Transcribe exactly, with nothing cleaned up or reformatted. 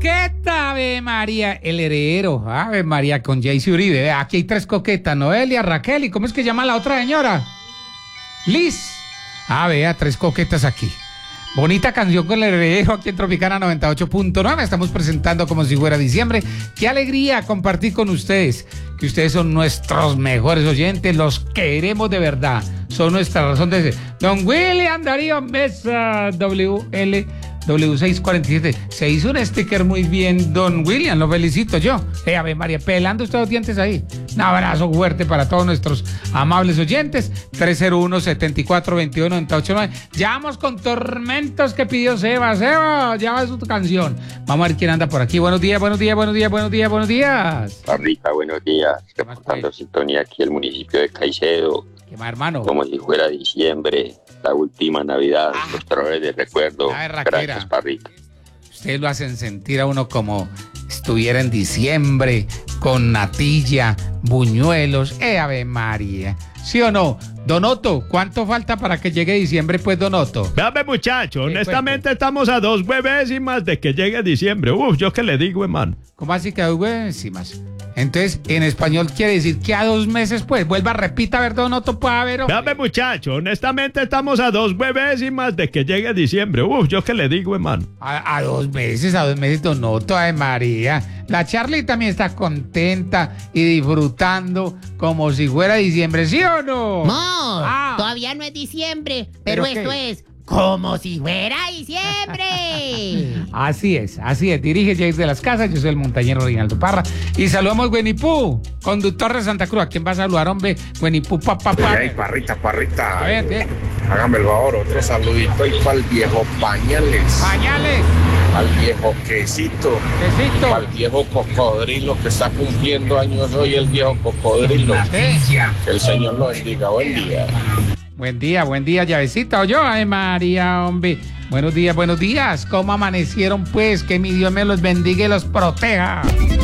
coqueta, Ave María, el heredero, Ave María, con Jaycee Uribe. Aquí hay tres coquetas, Noelia, Raquel, ¿y cómo es que llama la otra señora? Liz. Ah, vea, tres coquetas aquí. Bonita canción con el heredero aquí en Tropicana noventa y ocho punto nueve. Estamos presentando como si fuera diciembre. Qué alegría compartir con ustedes, que ustedes son nuestros mejores oyentes, los queremos de verdad. Son nuestra razón de ser. Don William Darío Mesa, W L W seiscientos cuarenta y siete. Se hizo un sticker muy bien, don William, lo felicito yo. Eh, Ave María, pelando usted los dientes ahí. Un abrazo fuerte para todos nuestros amables oyentes. tres cero uno, siete cuatro dos uno, nueve ocho nueve. Ya vamos con Tormentos que pidió Seba. Seba, ya va su canción. Vamos a ver quién anda por aquí. Buenos días, buenos días, buenos días, buenos días, buenos días. Parrita, buenos días. Reportando sintonía aquí el municipio de Caicedo. ¿Qué más, hermano? Como si fuera diciembre, la última Navidad, ah, los trajes de recuerdo. Gracias, Parrita. Ustedes lo hacen sentir a uno como estuviera en diciembre, con natilla, buñuelos. ¡Eh, Ave María! ¿Sí o no? Donoto, ¿cuánto falta para que llegue diciembre, pues, Donoto? Dame, muchacho, honestamente estamos a dos huevésimas de que llegue diciembre. Uf, ¿yo qué le digo, hermano? ¿Cómo así que a dos huevésimas? Entonces, en español quiere decir que a dos meses, pues, vuelva, repita, a ver, Donoto, puede ver. Dame, muchacho, honestamente estamos a dos huevésimas de que llegue diciembre. Uf, ¿yo qué le digo, hermano? A, a dos meses, a dos meses, Donoto, Ave María. La Charlie también está contenta y disfrutando como si fuera diciembre, ¿sí o no? No, ah. todavía no es diciembre, pero, ¿Pero esto qué? es como si fuera diciembre. Así es, así es. Dirige Jace de las Casas, yo soy el montañero Reinaldo Parra. Y saludamos Buenipú, conductor de Santa Cruz. ¿A quién va a saludar, hombre? Buenipú, papá, papá. Ay, parrita, parrita. A ver, ¿eh? Hágame el favor, otro saludito ahí para el viejo Pañales. Pañales. Al viejo Quesito. Quesito. Al viejo Cocodrilo que está cumpliendo años hoy, el viejo Cocodrilo. ¿Sí? Que el Señor lo bendiga. Buen día. Buen día, buen día, llavecita. ¿O yo? Ay, María, hombre. Buenos días, buenos días. ¿Cómo amanecieron, pues? Que mi Dios me los bendiga y los proteja.